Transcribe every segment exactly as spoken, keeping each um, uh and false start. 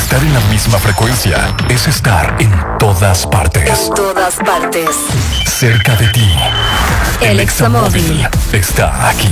Estar en la misma frecuencia es estar en todas partes. En todas partes. Cerca de ti. El Examóvil está aquí.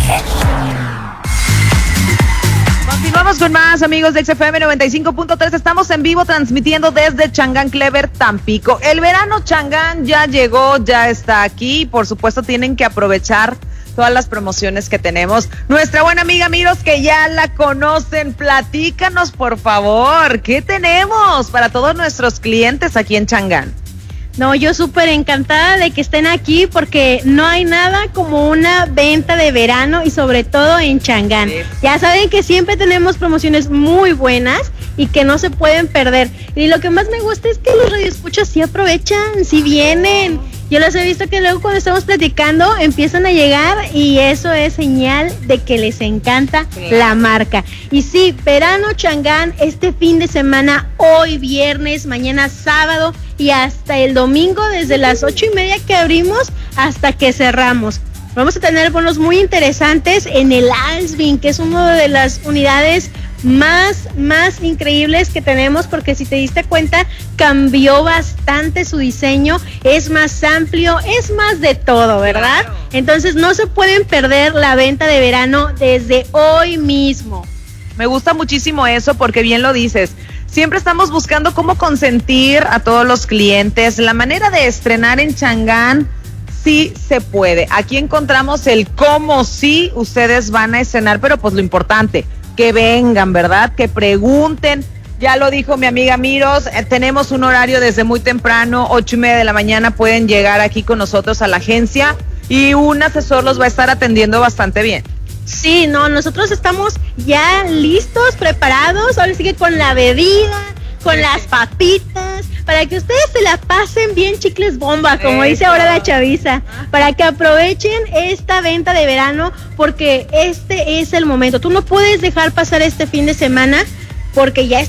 Continuamos con más, amigos de X F M noventa y cinco punto tres. Estamos en vivo transmitiendo desde Changán Clever, Tampico. El verano Changán ya llegó, ya está aquí. Por supuesto, tienen que aprovechar todas las promociones que tenemos. Nuestra buena amiga Miros, que ya la conocen, platícanos, por favor, ¿qué tenemos para todos nuestros clientes aquí en Changán? No, yo súper encantada de que estén aquí porque no hay nada como una venta de verano y sobre todo en Changán. Sí. Ya saben que siempre tenemos promociones muy buenas y que no se pueden perder. Y lo que más me gusta es que los radioescuchas sí aprovechan, sí vienen. Yo los he visto que luego cuando estamos platicando empiezan a llegar y eso es señal de que les encanta sí. la marca. Y sí, verano Changán este fin de semana, hoy viernes, mañana sábado y hasta el domingo desde las ocho y media que abrimos hasta que cerramos. Vamos a tener bonos muy interesantes en el Alsvin, que es una de las unidades más, más increíbles que tenemos, porque si te diste cuenta, cambió bastante su diseño, es más amplio, es más de todo, ¿verdad? Claro. Entonces no se pueden perder la venta de verano desde hoy mismo. Me gusta muchísimo eso porque bien lo dices. Siempre estamos buscando cómo consentir a todos los clientes. La manera de estrenar en Changán sí se puede. Aquí encontramos el cómo sí ustedes van a estrenar, pero pues lo importante, que vengan, ¿verdad? Que pregunten. Ya lo dijo mi amiga Miros, eh, tenemos un horario desde muy temprano, ocho y media de la mañana pueden llegar aquí con nosotros a la agencia y un asesor los va a estar atendiendo bastante bien. Sí, no, nosotros estamos ya listos, preparados, ahora sigue con la bebida, con las papitas, para que ustedes se la pasen bien chicles bomba, como Eso. dice ahora la chaviza, para que aprovechen esta venta de verano, porque este es el momento. Tú no puedes dejar pasar este fin de semana, porque ya